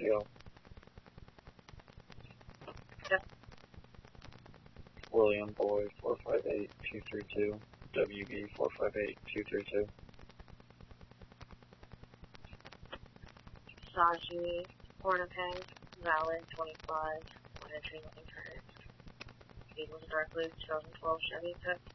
Yo. Yep. William Boy 458232. WB 458232. Saji, Hornipeg, Valid 25, entry looking for her. Speed was a dark blue 2012 Chevy Pep.